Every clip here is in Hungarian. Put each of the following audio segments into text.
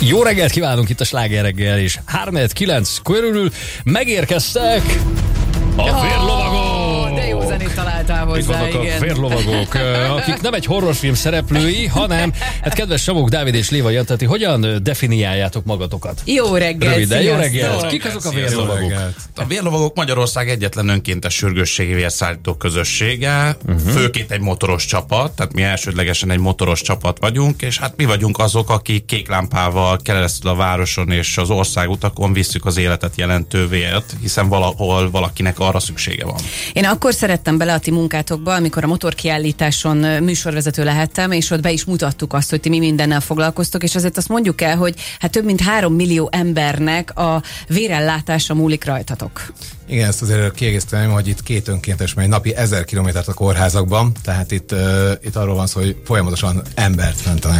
Jó reggelt kívánunk itt a Sláger reggel, és 3-9 körül megérkeztek a vérlovagok! De jó zenét találtál hozzá, itt vannak igen. a vérlovagok, akik nem egy horrorfilm szereplői, hanem, hát kedves Savók, Dávid és Léva Jantati, hogyan definiáljátok magatokat? Jó reggelt, Röviden, jó sziasztok. reggelt! Kik azok a vérlovagok? A vérlovagok Magyarország egyetlen önkéntes sürgősségi vérszállító közössége, főként egy motoros csapat, tehát mi elsődlegesen egy motoros csapat vagyunk, és hát mi vagyunk azok, akik kék lámpával keresztül a városon és az országutakon visszük az életet jelentő vért, hiszen valahol valakinek arra szüksége van. Én akkor szerettem bele a ti munkátokba, amikor a motorkiállításon műsorvezető lehettem, és ott be is mutattuk azt, hogy ti mi mindennel foglalkoztok, és azért azt mondjuk el, hogy hát több mint 3 millió embernek a vérellátása múlik rajtatok. Igen, ezt azért kiegészíteném, hogy itt 2 önkéntes megy napi 1000 kilométert a kórházakban, tehát itt arról van szó, hogy folyamatosan embert mentenek.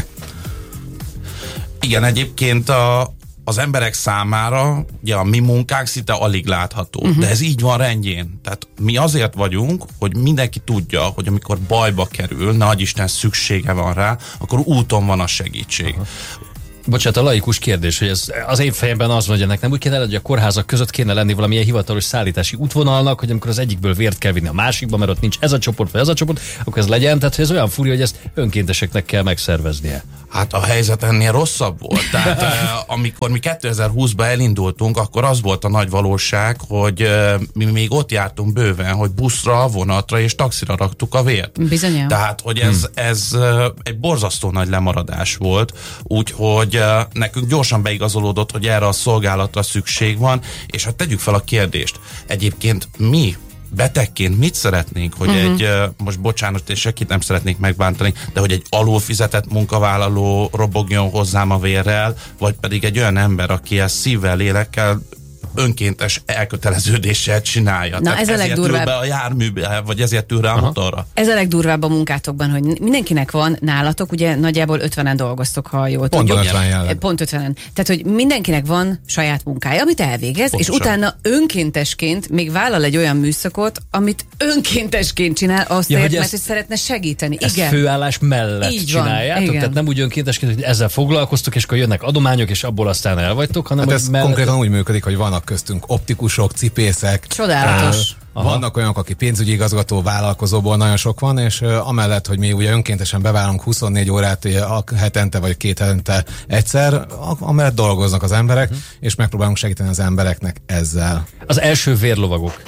Igen, egyébként az emberek számára ugye a mi munkánk szinte alig látható, de ez így van rendjén. Tehát mi azért vagyunk, hogy mindenki tudja, hogy amikor bajba kerül, nagy Isten szüksége van rá, akkor úton van a segítség. Bocsánat, a laikus kérdés, hogy ez az én fejemben az van, hogy ennek nem úgy kéne, hogy a kórházak között kéne lenni valamilyen hivatalos szállítási útvonalnak, hogy amikor az egyikből vért kell vinni a másikba, mert ott nincs ez a csoport vagy ez a csoport, akkor ez legyen. Tehát hogy ez olyan furja, hogy ezt önkénteseknek kell megszerveznie. Hát a helyzet ennél rosszabb volt. Tehát amikor mi 2020-ban elindultunk, akkor az volt a nagy valóság, hogy mi még ott jártunk bőven, hogy buszra, vonatra és taxira raktuk a vért. Bizony. Tehát, hogy ez egy borzasztó nagy lemaradás volt, úgyhogy nekünk gyorsan beigazolódott, hogy erre a szolgálatra szükség van, és hát tegyük fel a kérdést. Egyébként mi betegként mit szeretnénk, hogy most bocsánat, és senkit nem szeretnék megbántani, de hogy egy alulfizetett munkavállaló robogjon hozzám a vérrel, vagy pedig egy olyan ember, aki ezt szívvel, lélekkel, önkéntes elköteleződéssel csinálja. Na, ez a legdurvább. Be a járműbe, vagy ezért ül rá a motorra. Ez a legdurvább a munkátokban, hogy mindenkinek van nálatok, ugye nagyjából 50-en dolgoztok, ha jól Pont tudjuk. 50 jelenleg. Pont 50-en. Tehát, hogy mindenkinek van saját munkája, amit elvégez, Pontosan. és utána önkéntesként még vállal egy olyan műszakot, amit önkéntesként csinál, azért, mert hogy szeretne segíteni. Ezt Igen. főállás mellett Így van, csináljátok? igen. Tehát nem úgy önkéntesként, hogy ezzel foglalkoztok, és akkor jönnek adományok, és abból aztán elvagytok, hanem Hát hogy ez mellett... konkrétan úgy működik, hogy vannak köztünk optikusok, cipészek. Csodálatos. Vannak olyanok, aki pénzügyi igazgató, vállalkozóból nagyon sok van, és amellett, hogy mi ugye önkéntesen bevállalunk 24 órát hetente vagy 2 hetente egyszer, amellett dolgoznak az emberek, és megpróbálunk segíteni az embereknek ezzel. Az első vérlovagok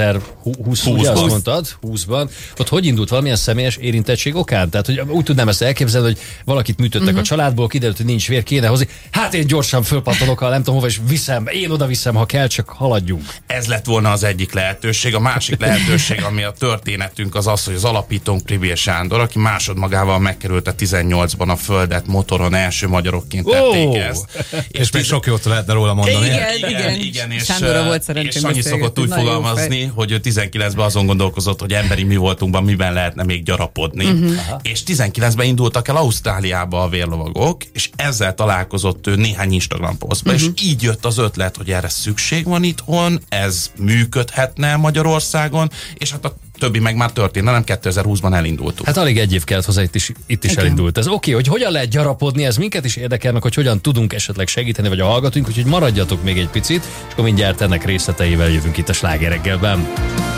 2020, ugye azt mondtad, 20-ban, ott hogy indult, valamilyen személyes érintettség okán? Tehát, hogy úgy tudnám ezt elképzelni, hogy valakit műtöttek a családból, kiderült, hogy nincs vér, kéne hozni. Hát én gyorsan fölpattanok, nem tudom hova, és viszem, én oda viszem, ha kell, csak haladjunk. Ez lett volna az egyik lehetőség. A másik lehetőség, ami a történetünk, az az, hogy az alapítónk Privér Sándor, aki másodmagával megkerülte 18-ban a földet motoron, első magyarokként tették ezt. És még sok jót lehetne róla mondani. Igen, és Sándorra volt szerencsém Sanyi szokott úgy Nagyon jó fogalmazni, hogy ő 19-ben azon gondolkozott, hogy emberi mi voltunkban miben lehetne még gyarapodni. És 19-ben indultak el Ausztráliába a vérlovagok, és ezzel találkozott ő néhány Instagram posztba, és így jött az ötlet, hogy erre szükség van itthon, ez működhetne Magyarországon, és hát a többi meg már történelem, 2020-ban elindultunk. Hát alig egy év kellett hozzá, itt is elindult. Ez oké, hogy hogyan lehet gyarapodni, ez minket is érdekel, meg hogy hogyan tudunk esetleg segíteni, vagy a hallgatóink, úgyhogy maradjatok még egy picit, és akkor mindjárt ennek részleteivel jövünk itt a Sláger reggelben.